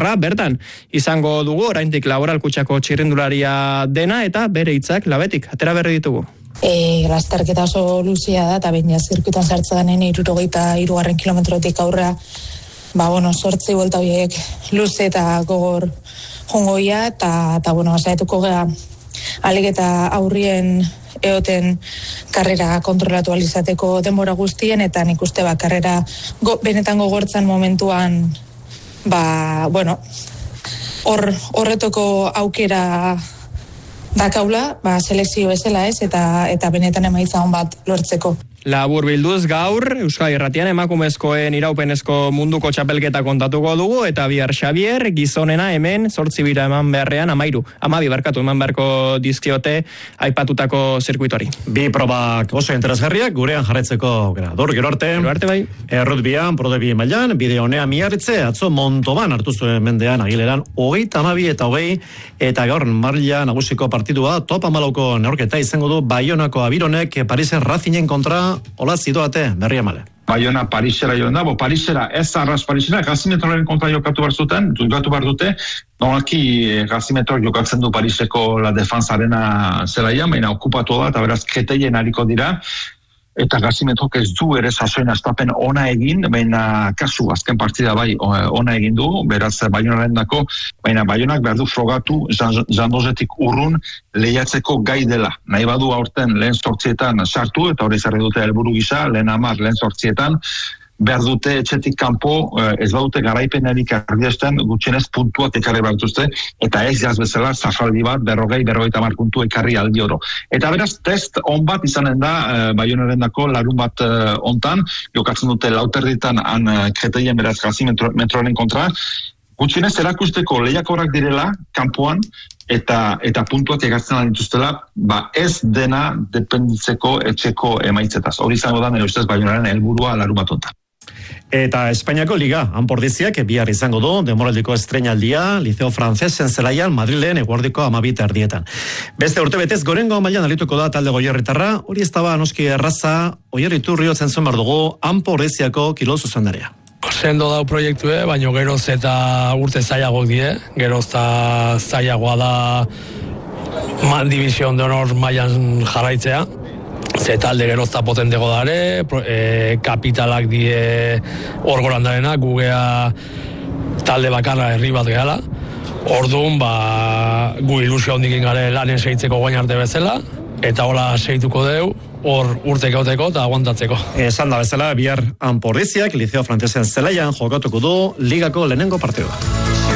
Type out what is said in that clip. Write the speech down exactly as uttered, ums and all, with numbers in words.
Galarra, bertan izango dugu, oraindik Laboral Kutxako txirrindularia dena, eta bere hitzak labetik, atera berri ditugu. E, lasterketa oso luzia da, eta baina zirkuitan sartza ganen irurogeita irugarren kilometrotik aurra, ba, bueno, sortzi buelta horiek luze eta gogor jongoia, eta, eta bueno, saiatuko gea alik eta aurrien eoten karrera kontrolatu alizateko denbora guztien, eta nik uste ba, karrera go, benetan gogortzan momentuan, ba, bueno, hor, horretoko aukera dakaula, ba, selekzio bezala ez, eta, eta benetan emaitza hon bat lortzeko. Labur bilduz gaur, Euskal Irratian emakumezkoen iraupenezko munduko txapelketa kontatuko dugu, eta bihar Xabier, gizonena hemen, zortzi bira eman beharrean, amairu, amabi barkatu eman beharko dizkiote aipatutako zirkuitori. Bi probak oso interesgarriak, gurean jarretzeko gara. Dur, gero arte. Gero arte bai. Errutbian, prodebi mailan, bide honea miarritze, atzo Montoban hartu zuen mendean, Agileran, hogeita amabi eta hogei, eta gaur marila nagusiko partidua, top amalauko neorketa izango du Baionako Abironek, Parisen Racingen kontra. Hola, zidoate, berri amale. Baiona Parisera joan da, bo Parisera, ez arras Parisera, gazimetroaren kontra jokatu behar zuten, jokatu behar dute, nolaki gazimetroak jokatzen du Pariseko La Defensa Arena zelaian, baina okupatu da, eta beraz keteien hariko dira, eta gazimetrok ez du ere sasoen astapen ona egin, baina kasu azken partida bai ona egin du, beraz Baionaren dako, baina Baionak behar du frogatu jandozetik urrun lehiatzeko gai dela. Nahi badu aurten lehen sortzietan sartu, eta hori zarri dute helburu gisa, lehen amar lehen sortzietan, behar dute etxetik kanpo, ez badute garaipenerik ardiesten, gutxienez puntuak ekarri bartuzte, eta ez jaz bezala, zafaldi bat, berrogei, berrogeita mar puntu ekarri aldi oro. Eta beraz, test on bat izanen da, eh, Baionaren dako larun bat eh, ontan, jokatzen dute lauterditan han eh, kreteien beraz gazi metro, metroaren kontra, gutxienez erakusteko lehiakorak direla, kanpoan, eta eta puntuak egartzen dituztela, ba ez dena dependitzeko etxeko emaitzetaz. Hori izango da nire ustez Baionaren helburua larun bat ontan. Eta Espainiako Liga, hanpordiziak bihar izango du, demoraldiko estreinaldia, Liceo Francesen zelaian, Madrilen eguerdiko amabita erdietan. Beste urtebetez, gorengo mailan alituko da talde Goierritarra, hori ez daba noski erraza, Oierriturri otzen zuen behar dugu, hanpordiziako kirol zuzendaria. Sendo dau proiektue, baina geroz eta urte zailagoak die, geroz eta zailagoa da man division de honor mailan jarraitzea. Ze talde gerozta potentego dare, e, kapitalak die orgorandarena, gugea talde bakarra herri bat gehala. Orduan, ba, gu ilusio hondikin gare lanen seitzeko goain arte bezala, eta hola seituko deu, hor urte gauteko eta aguantatzeko. Esan da bezala, bihar hanpordiziak, Liceo Francesen zelaian jokatuko du ligako lehenengo partidua.